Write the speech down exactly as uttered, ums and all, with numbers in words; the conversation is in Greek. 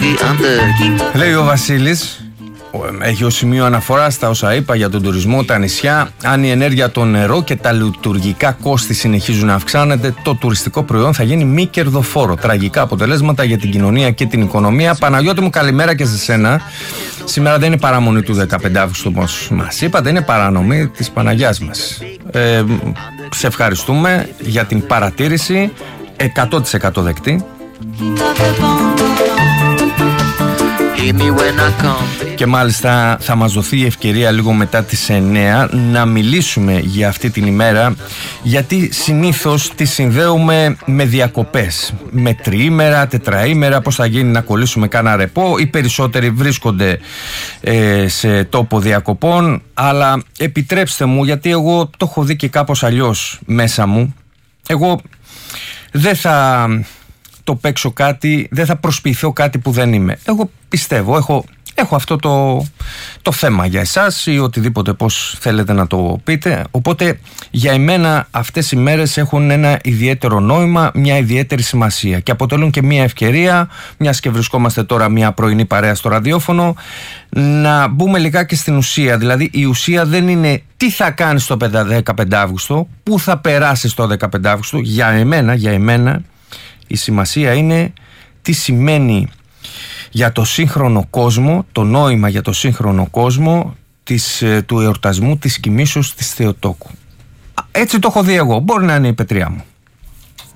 Λέει ο Βασίλης, έχει ως σημείο αναφορά στα όσα είπα για τον τουρισμό, τα νησιά. Αν η ενέργεια, το νερό και τα λειτουργικά κόστη συνεχίζουν να αυξάνονται, το τουριστικό προϊόν θα γίνει μη κερδοφόρο. Τραγικά αποτελέσματα για την κοινωνία και την οικονομία. Παναγιώτη μου, καλημέρα και σε σένα. Σήμερα δεν είναι παραμονή του δεκαπέντε Αυγούστου όπως μας είπατε, είναι παρανομή της Παναγιάς μας. Ε, σε ευχαριστούμε για την παρατήρηση, εκατό τοις εκατό δεκτή. Και μάλιστα θα μας δοθεί η ευκαιρία λίγο μετά τις εννιά να μιλήσουμε για αυτή την ημέρα, γιατί συνήθως τη συνδέουμε με διακοπές, με τριήμερα, τετραήμερα, πώς θα γίνει να κολλήσουμε κάνα ρεπό. Οι περισσότεροι βρίσκονται ε, σε τόπο διακοπών, αλλά επιτρέψτε μου, γιατί εγώ το έχω δει και κάπως αλλιώς μέσα μου, εγώ δεν θα το παίξω κάτι, δεν θα προσποιηθώ κάτι που δεν είμαι. Εγώ πιστεύω, έχω, έχω αυτό το, το θέμα για εσάς ή οτιδήποτε πώς θέλετε να το πείτε. Οπότε για εμένα αυτές οι μέρες έχουν ένα ιδιαίτερο νόημα, μια ιδιαίτερη σημασία και αποτελούν και μια ευκαιρία, μιας και βρισκόμαστε τώρα μια πρωινή παρέα στο ραδιόφωνο, να μπούμε λιγάκι στην ουσία. Δηλαδή η ουσία δεν είναι τι θα κάνεις το δεκαπέντε Αύγουστο, πού θα περάσεις το δεκαπέντε Αύγουστο. Για εμένα, για εμένα η σημασία είναι τι σημαίνει για το σύγχρονο κόσμο, το νόημα για το σύγχρονο κόσμο της, του εορτασμού της Κοιμήσεως της Θεοτόκου. Έτσι το έχω δει εγώ, μπορεί να είναι η πετριά μου.